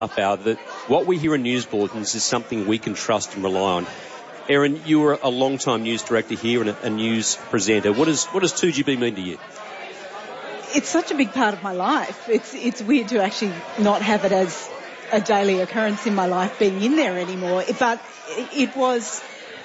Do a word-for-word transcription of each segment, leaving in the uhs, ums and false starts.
hour that what we hear in news bulletins is something we can trust and rely on. Erin, you were a long-time news director here and a, a news presenter. What does what does two G B mean to you? It's such a big part of my life. It's it's weird to actually not have it as a daily occurrence in my life being in there anymore. But it was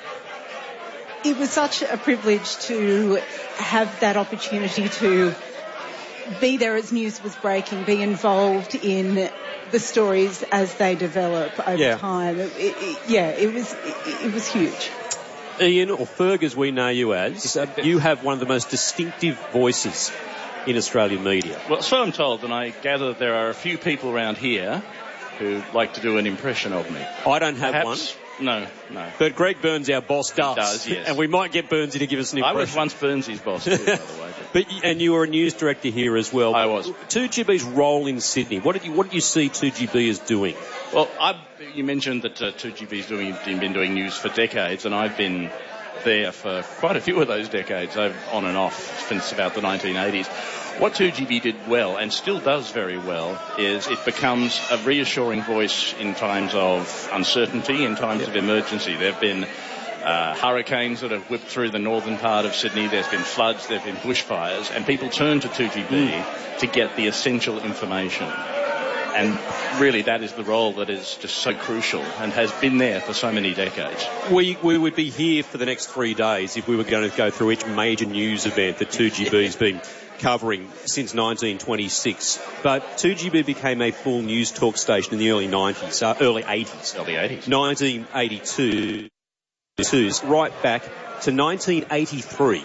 it was such a privilege to have that opportunity to be there as news was breaking, be involved in the stories as they develop over yeah. time. It, it, yeah, it was it, it was huge. Ian, or Ferg as we know you as, uh, you have one of the most distinctive voices in Australian media. Well, so I'm told, and I gather there are a few people around here who like to do an impression of me. I don't have Perhaps, one. No, no. But Greg Burns, our boss, does. He does, yes. And we might get Burnsy to give us an impression. I was once Burnsy's boss too, by the way. But, and you were a news director here as well. I was. two G B's role in Sydney, what did you what did you see two G B as doing? Well, I, you mentioned that uh, two G B's doing, been doing news for decades, and I've been there for quite a few of those decades, on and off, since about the nineteen eighties. What two G B did well, and still does very well, is it becomes a reassuring voice in times of uncertainty, in times yep. of emergency. There have been uh, hurricanes that have whipped through the northern part of Sydney. There's been floods, there have been bushfires, and people turn to two G B mm. to get the essential information. And really, that is the role that is just so crucial and has been there for so many decades. We we would be here for the next three days if we were going to go through each major news event that two G B's been covering since nineteen twenty-six. But two G B became a full news talk station in the early nineties, uh, early eighties. Early eighties. nineteen eighty-two, right back to nineteen eighty-three.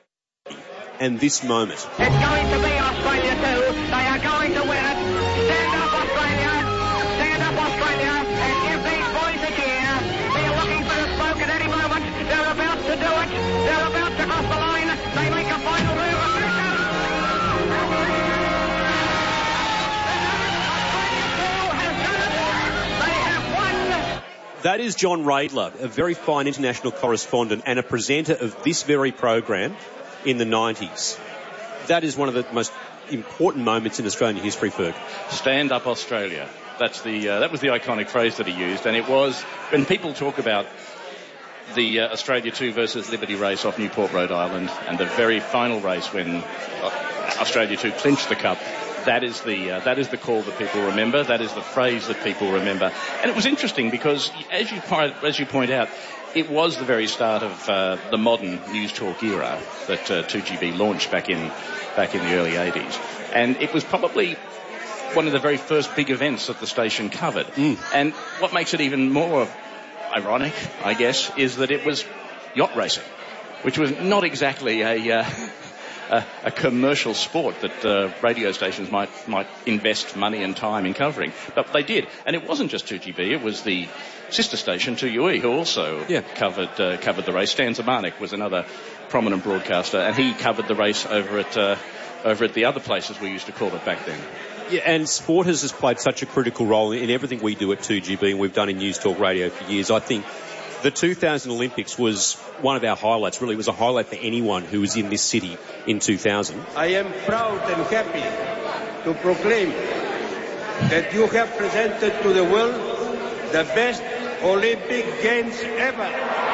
And this moment. It's going to be Australia too. They are going to win it. Stand up, Australia. Stand up, Australia. And give these boys a cheer. They're looking for a smoke at any moment. They're about to do it. They're about to cross the line. They make a final move. That is John Radler, a very fine international correspondent and a presenter of this very program in the nineties. That is one of the most important moments in Australian history, Ferg. Stand up, Australia. That's the uh, that was the iconic phrase that he used, and it was when people talk about the uh, Australia two versus Liberty race off Newport, Rhode Island, and the very final race when uh, Australia two clinched the cup. That is the uh, that is the call that people remember. That is the phrase that people remember. And it was interesting because, as you as you point out, it was the very start of uh, the modern news talk era that uh, two G B launched back in back in the early eighties, and it was probably one of the very first big events that the station covered. Mm. And what makes it even more ironic, I guess, is that it was yacht racing, which was not exactly a uh, A, a commercial sport that uh, radio stations might might invest money and time in covering. But they did. And it wasn't just two G B, it was the sister station, two U E, who also yeah. covered uh, covered the race. Stan Zemanek was another prominent broadcaster, and he covered the race over at, uh, over at the other places we used to call it back then. Yeah, and sport has just played such a critical role in everything we do at two G B, and we've done in News Talk Radio for years. I think the two thousand Olympics was one of our highlights. Really, it was a highlight for anyone who was in this city in two thousand. I am proud and happy to proclaim that you have presented to the world the best Olympic Games ever.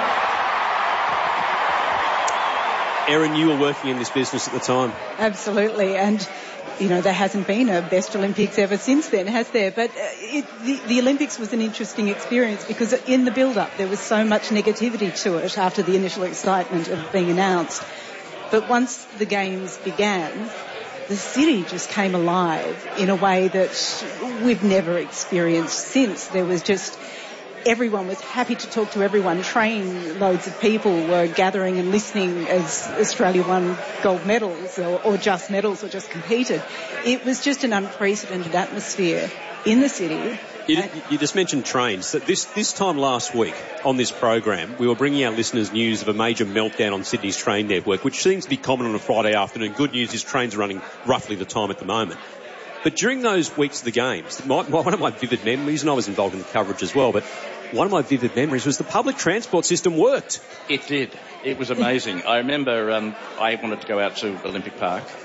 Erin, you were working in this business at the time. Absolutely, and you know, there hasn't been a best Olympics ever since then, has there? But uh, it, the, the Olympics was an interesting experience because in the build-up there was so much negativity to it after the initial excitement of being announced. But once the Games began, the city just came alive in a way that we've never experienced since. There was just... Everyone was happy to talk to everyone. Train loads of people were gathering and listening as Australia won gold medals or, or just medals or just competed. It was just an unprecedented atmosphere in the city. You, you just mentioned trains. This, this time last week on this program, we were bringing our listeners news of a major meltdown on Sydney's train network, which seems to be common on a Friday afternoon. Good news is trains are running roughly the time at the moment. But during those weeks of the Games, my, my, one of my vivid memories, and I was involved in the coverage as well, but one of my vivid memories was the public transport system worked. It did. It was amazing. I remember um, I wanted to go out to Olympic Park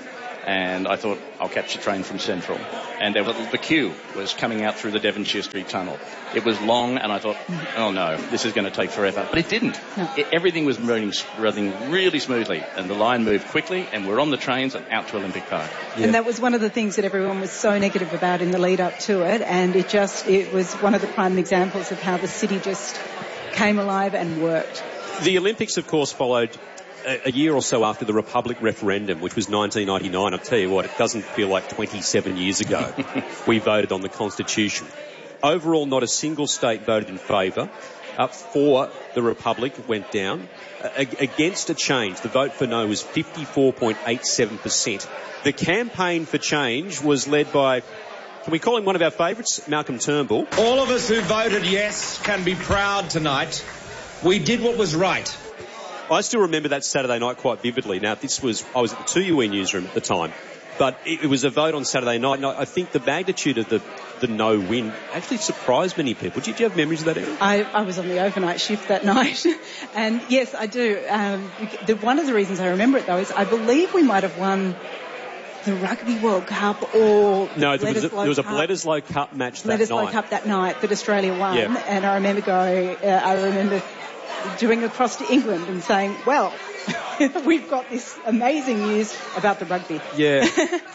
And I thought, I'll catch the train from Central. And there was, the queue was coming out through the Devonshire Street Tunnel. It was long, and I thought, oh no, this is going to take forever. But it didn't. No. It, everything was running, running really smoothly, and the line moved quickly, and we're on the trains and out to Olympic Park. Yeah. And that was one of the things that everyone was so negative about in the lead up to it, and it just, it was one of the prime examples of how the city just came alive and worked. The Olympics, of course, followed a year or so after the Republic referendum, which was nineteen ninety-nine. I'll tell you what, it doesn't feel like twenty-seven years ago. We voted on the Constitution. Overall, not a single state voted in favour. Uh, for the Republic went down. Uh, against a change, the vote for no was fifty-four point eight seven percent. The campaign for change was led by, can we call him one of our favourites, Malcolm Turnbull. All of us who voted yes can be proud tonight. We did what was right. I still remember that Saturday night quite vividly. Now, this was, I was at the two U E newsroom at the time, but it, it was a vote on Saturday night, and I, I think the magnitude of the, the no win actually surprised many people. Did you have memories of that, Erin? I, I was on the overnight shift that night, and yes, I do. Um, the, one of the reasons I remember it, though, is I believe we might have won the Rugby World Cup or no, there was, a, there was a Bledisloe Cup match that Bledisloe night. Cup that night that Australia won, yeah. And I remember going, uh, I remember doing across to England and saying, well, we've got this amazing news about the rugby. Yeah.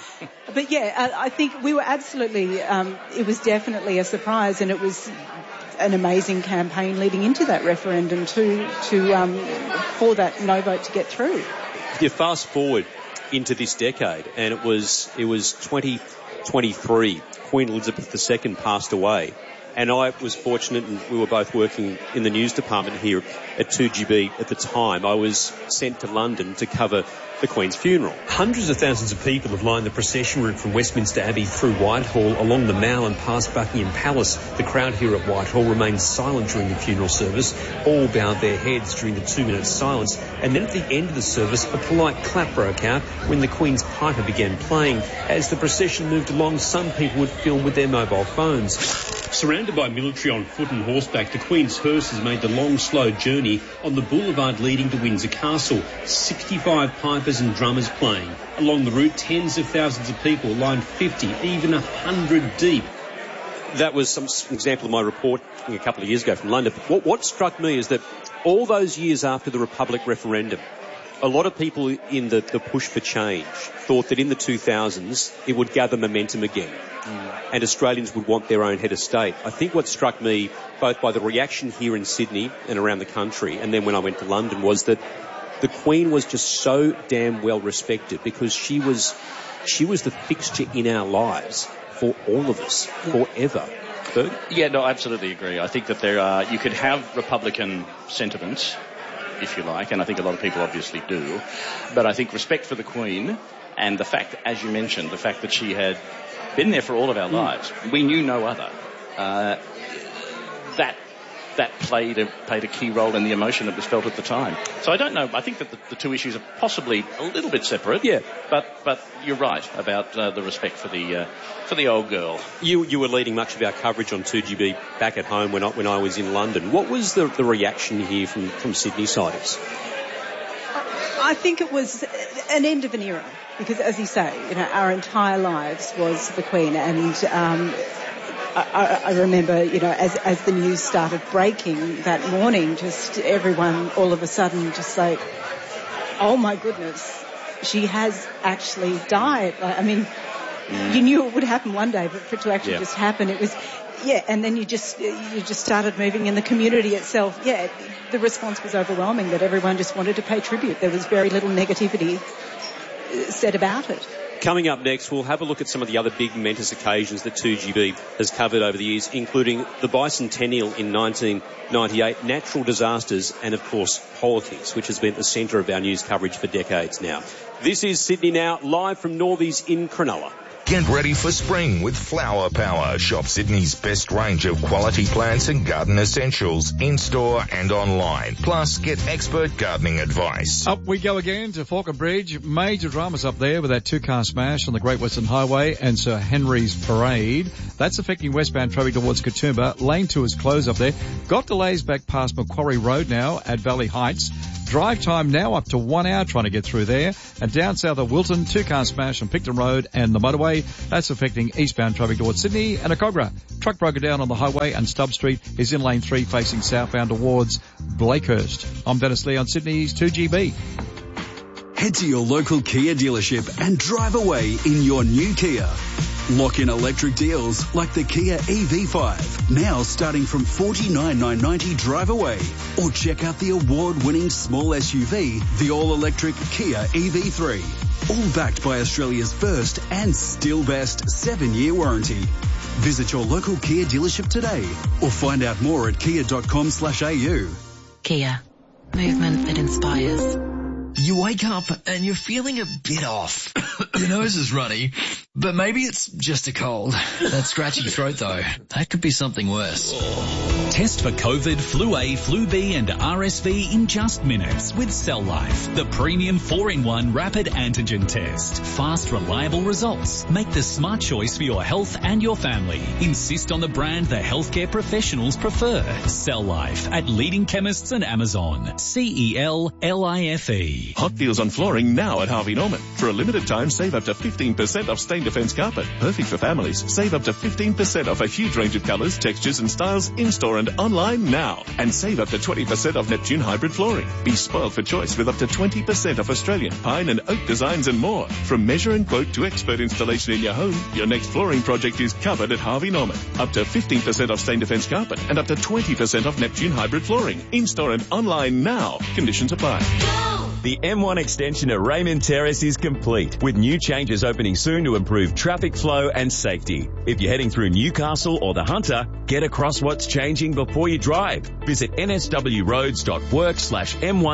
But yeah, I, I think we were absolutely, um, it was definitely a surprise, and it was an amazing campaign leading into that referendum to, to, um, for that no vote to get through. You fast forward into this decade, and it was, it was twenty twenty-three. Queen Elizabeth the Second passed away. And I was fortunate, and we were both working in the news department here at two G B at the time. I was sent to London to cover the Queen's funeral. Hundreds of thousands of people have lined the procession route from Westminster Abbey through Whitehall, along the Mall and past Buckingham Palace. The crowd here at Whitehall remained silent during the funeral service. All bowed their heads during the two-minute silence. And then at the end of the service, a polite clap broke out when the Queen's piper began playing. As the procession moved along, some people would film with their mobile phones. Surrounded by military on foot and horseback, the Queen's hearses made the long, slow journey on the boulevard leading to Windsor Castle. sixty-five pipers and drummers playing. Along the route, tens of thousands of people lined fifty, even one hundred deep. That was some example of my report a couple of years ago from London. What, what struck me is that all those years after the Republic referendum, a lot of people in the, the push for change thought that in the two thousands it would gather momentum again. Mm. And Australians would want their own head of state. I think what struck me, both by the reaction here in Sydney and around the country, and then when I went to London, was that the Queen was just so damn well respected because she was she was the fixture in our lives for all of us, forever. Ferg? Yeah, no, I absolutely agree. I think that there are, you could have Republican sentiments, if you like, and I think a lot of people obviously do, but I think respect for the Queen and the fact, as you mentioned, the fact that she had been there for all of our lives, we knew no other, uh, that that played a, played a key role in the emotion that was felt at the time. So I don't know, I think that the, the two issues are possibly a little bit separate, yeah. but but you're right about uh, the respect for the uh, for the old girl. You you were leading much of our coverage on two G B back at home when I, when I was in London. What was the, the reaction here from, from Sydney siders? I think it was an end of an era because, as you say, you know, our entire lives was the Queen, and um, I, I remember, you know, as as the news started breaking that morning, just everyone all of a sudden just like, oh my goodness, she has actually died. I mean, mm. you knew it would happen one day, but for it to actually yeah. just happen, it was. Yeah, and then you just you just started moving in the community itself. Yeah, the response was overwhelming that everyone just wanted to pay tribute. There was very little negativity said about it. Coming up next, we'll have a look at some of the other big momentous occasions that two G B has covered over the years, including the bicentennial in nineteen ninety-eight, natural disasters, and of course politics, which has been at the centre of our news coverage for decades now. This is Sydney Now, live from Northies in Cronulla. Get ready for spring with Flower Power. Shop Sydney's best range of quality plants and garden essentials in-store and online. Plus, get expert gardening advice. Up we go again to Falcon Bridge. Major dramas up there with that two-car smash on the Great Western Highway and Sir Henry's Parade. That's affecting westbound traffic towards Katoomba. Lane two is closed up there. Got delays back past Macquarie Road now at Valley Heights. Drive time now up to one hour trying to get through there. And down south of Wilton, two-car smash on Picton Road and the motorway. That's affecting eastbound traffic towards Sydney. And a Cogra truck broken down on the highway and Stubb Street is in lane three facing southbound towards Blakehurst. I'm Dennis Lee on Sydney's two G B. Head to your local Kia dealership and drive away in your new Kia. Lock in electric deals like the Kia E V five, now starting from forty-nine thousand nine hundred ninety drive away. Or check out the award-winning small S U V, the all-electric Kia E V three. All backed by Australia's first and still best seven-year warranty. Visit your local Kia dealership today or find out more at kia.com slash au. Kia. Movement that inspires. You wake up and you're feeling a bit off. Your nose is runny, but maybe it's just a cold. That scratchy throat though, that could be something worse. Test for COVID, Flu A, Flu B and R S V in just minutes with Cell Life, the premium four in one rapid antigen test. Fast, reliable results. Make the smart choice for your health and your family. Insist on the brand the healthcare professionals prefer. Cell Life at leading chemists and Amazon. C E L L I F E. Hot deals on flooring now at Harvey Norman. For a limited time, save up to fifteen percent off Stain Defence carpet. Perfect for families. Save up to fifteen percent off a huge range of colours, textures and styles in-store and online now. And save up to twenty percent off Neptune hybrid flooring. Be spoiled for choice with up to twenty percent off Australian, pine and oak designs and more. From measure and quote to expert installation in your home, your next flooring project is covered at Harvey Norman. Up to fifteen percent off Stain Defence carpet and up to twenty percent off Neptune hybrid flooring. In-store and online now. Conditions apply. The M one extension at Raymond Terrace is complete, with new changes opening soon to improve traffic flow and safety. If you're heading through Newcastle or the Hunter, get across what's changing before you drive. Visit nswroads.work slash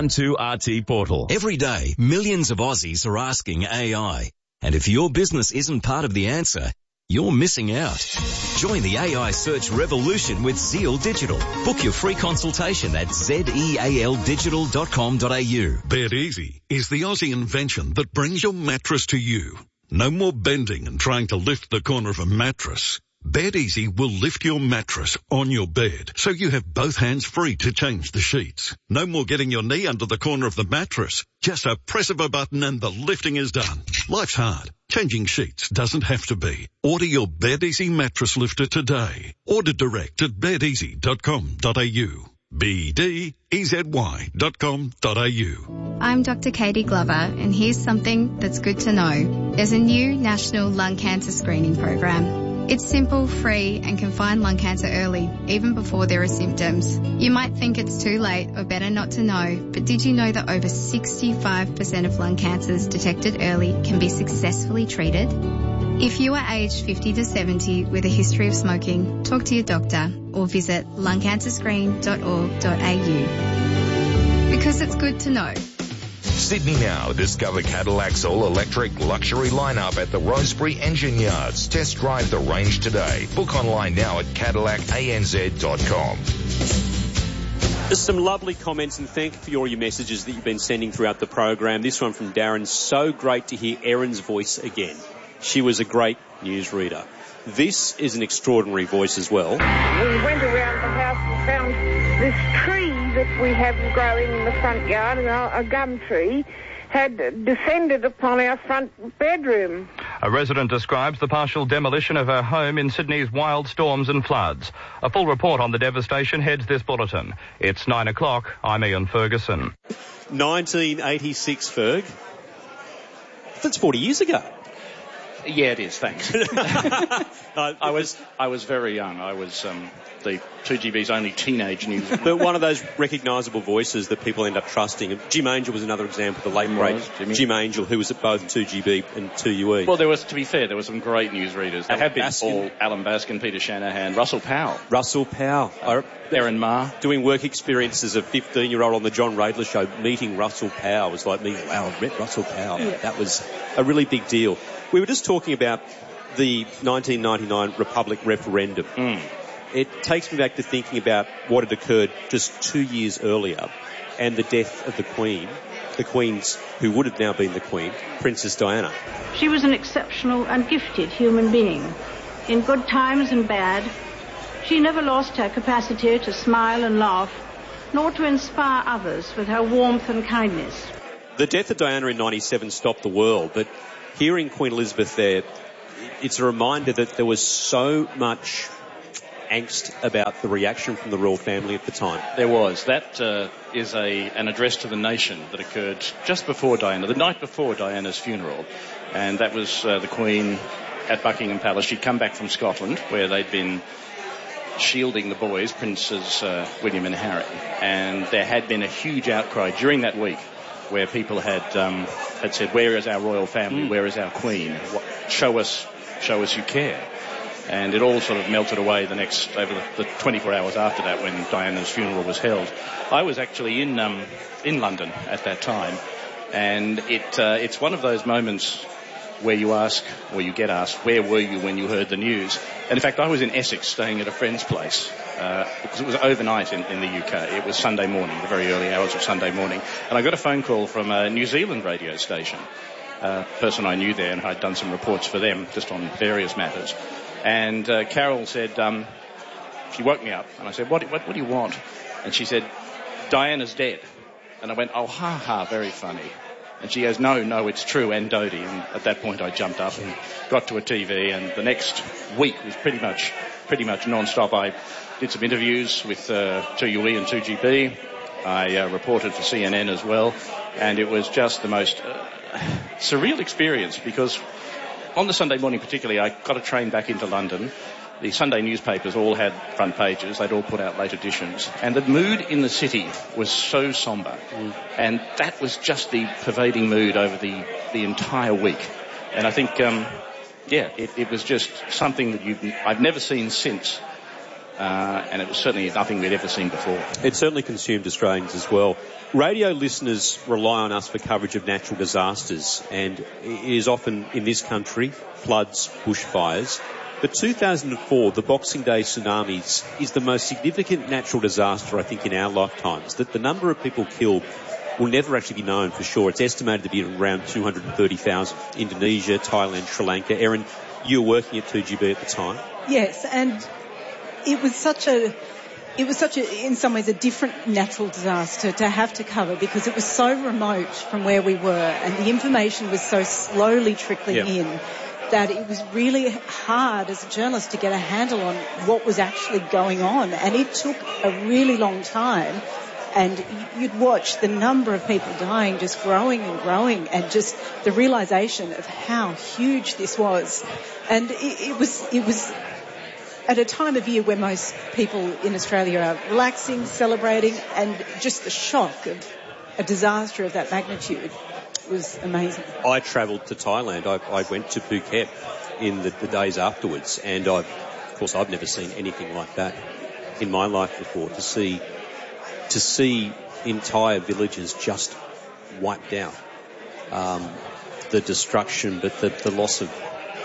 M12RT portal. Every day, millions of Aussies are asking A I. And if your business isn't part of the answer, you're missing out. Join the A I search revolution with Zeal Digital. Book your free consultation at zeal digital dot com dot a u. Bed Easy is the Aussie invention that brings your mattress to you. No more bending and trying to lift the corner of a mattress. Bed Easy will lift your mattress on your bed, so you have both hands free to change the sheets. No more getting your knee under the corner of the mattress. Just a press of a button and the lifting is done. Life's hard. Changing sheets doesn't have to be. Order your Bed Easy mattress lifter today. Order direct at bed easy dot com dot a u. B D E Z Y dot com dot a u. I'm Doctor Katie Glover, and here's something that's good to know. There's a new national lung cancer screening program. It's simple, free, and can find lung cancer early, even before there are symptoms. You might think it's too late or better not to know, but did you know that over sixty-five percent of lung cancers detected early can be successfully treated? If you are aged fifty to seventy with a history of smoking, talk to your doctor or visit lung cancer screen dot org dot a u. Because it's good to know. Sydney Now. Discover Cadillac's all-electric luxury lineup at the Rosebery Engine Yards. Test drive the range today. Book online now at cadillac a n z dot com. There's some lovely comments, and thank you for all your messages that you've been sending throughout the program. This one from Darren. So great to hear Erin's voice again. She was a great newsreader. This is an extraordinary voice as well. We went around the house and found this tree that we have growing in the front yard, a gum tree, had descended upon our front bedroom. A resident describes the partial demolition of her home in Sydney's wild storms and floods. A full report on the devastation heads this bulletin. It's nine o'clock. I'm Ian Ferguson. nineteen eighty-six, Ferg. That's forty years ago. Yeah, it is. Thanks. uh, I was I was very young. I was um, the two G B's only teenage news. But one of those recognisable voices that people end up trusting. Jim Angel was another example. The late great Jim Angel, who was at both two G B and two U E. Well, there was, to be fair, there were some great newsreaders. There have been all Alan Baskin, Peter Shanahan, Russell Powell, Russell Powell, uh, Erin Marr, doing work experience as a fifteen-year-old on the John Radler show. Meeting Russell Powell was like meeting, wow, I met Russell Powell. Yeah. That was a really big deal. We were just talking about the nineteen ninety-nine Republic referendum. Mm. It takes me back to thinking about what had occurred just two years earlier and the death of the Queen, the Queen's, who would have now been the Queen, Princess Diana. She was an exceptional and gifted human being. In good times and bad, she never lost her capacity to smile and laugh nor to inspire others with her warmth and kindness. The death of Diana in ninety-seven stopped the world, but hearing Queen Elizabeth there, it's a reminder that there was so much angst about the reaction from the royal family at the time. There was. That uh, is a an address to the nation that occurred just before Diana, the night before Diana's funeral. And that was uh, the Queen at Buckingham Palace. She'd come back from Scotland, where they'd been shielding the boys, Princes uh, William and Harry. And there had been a huge outcry during that week where people had um, had said, where is our royal family? Mm. Where is our Queen? What, show us, show us you care. And it all sort of melted away the next, over the, the twenty-four hours after that when Diana's funeral was held. I was actually in um, in London at that time, and it uh, it's one of those moments where you ask, or you get asked, where were you when you heard the news? And in fact, I was in Essex staying at a friend's place, uh, because it was overnight in, in the U K. It was Sunday morning, the very early hours of Sunday morning. And I got a phone call from a New Zealand radio station, a person I knew there, and I'd done some reports for them just on various matters. And uh, Carol said, um, she woke me up, and I said, what, what, what do you want? And she said, Diana's dead. And I went, oh, ha, ha, very funny. And she goes, no, no, it's true, and Dodie. And at that point I jumped up and got to a T V, and the next week was pretty much pretty much non-stop. I did some interviews with uh, two U E and two G B. I uh, reported for C N N as well, and it was just the most uh, surreal experience, because on the Sunday morning particularly, I got a train back into London. The Sunday newspapers all had front pages. They'd all put out late editions. And the mood in the city was so sombre. Mm. And that was just the pervading mood over the, the entire week. And I think, um, yeah, it, it was just something that you I've never seen since. Uh, and it was certainly nothing we'd ever seen before. It certainly consumed Australians as well. Radio listeners rely on us for coverage of natural disasters, and it is often in this country, floods, bushfires. But two thousand four, the Boxing Day tsunamis, is the most significant natural disaster, I think, in our lifetimes. That the number of people killed will never actually be known for sure. It's estimated to be around two hundred thirty thousand. Indonesia, Thailand, Sri Lanka. Erin, you were working at two G B at the time. Yes, and it was such a, it was such a, in some ways, a different natural disaster to have to cover, because it was so remote from where we were, and the information was so slowly trickling yep. in, that it was really hard as a journalist to get a handle on what was actually going on. And it took a really long time. And you'd watch the number of people dying just growing and growing, and just the realisation of how huge this was. And it, it was, it was at a time of year where most people in Australia are relaxing, celebrating, and just the shock of a disaster of that magnitude was amazing. I travelled to Thailand. I, I went to Phuket in the, the days afterwards, and I've, of course, I've never seen anything like that in my life before. To see, to see entire villages just wiped out, um, the destruction, but the, the loss of.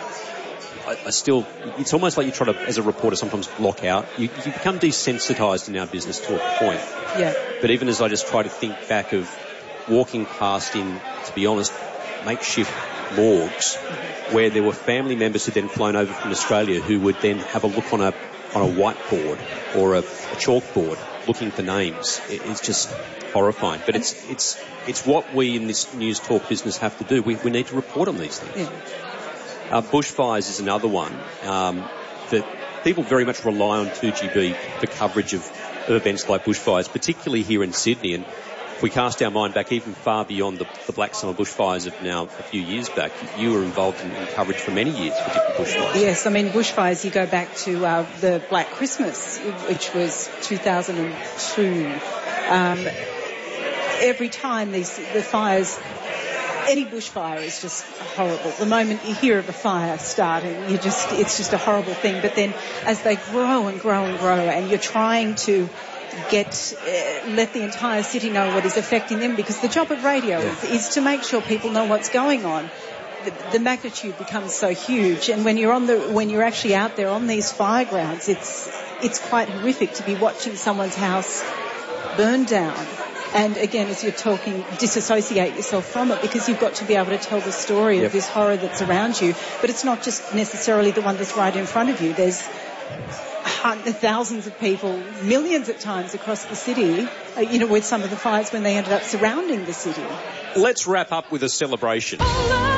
I, I still, it's almost like you try to, as a reporter, sometimes block out. You, you become desensitised in our business to a point. Yeah. But even as I just try to think back of walking past in, to be honest, makeshift morgues, where there were family members who'd then flown over from Australia who would then have a look on a on a whiteboard or a, a chalkboard looking for names. It, it's just horrifying. But it's it's it's what we in this news talk business have to do. We we need to report on these things. Yeah. Uh, bushfires is another one um, that people very much rely on two G B for coverage of, of events like bushfires, particularly here in Sydney. And if we cast our mind back even far beyond the, the Black Summer bushfires of now a few years back, you were involved in, in coverage for many years for different bushfires. Yes, I mean, bushfires, you go back to uh, the Black Christmas, which was two thousand two. Um, every time these the fires, any bushfire is just horrible. The moment you hear of a fire starting, you just it's just a horrible thing. But then as they grow and grow and grow, and you're trying to get uh, let the entire city know what is affecting them, because the job of radio yeah. is, is to make sure people know what's going on. The, the magnitude becomes so huge, and when you're on the when you're actually out there on these fire grounds, it's it's quite horrific to be watching someone's house burn down. And again, as you're talking, disassociate yourself from it, because you've got to be able to tell the story yep. of this horror that's around you. But it's not just necessarily the one that's right in front of you. There's hun- thousands of people, millions at times across the city, uh, you know, with some of the fires when they ended up surrounding the city. Let's wrap up with a celebration.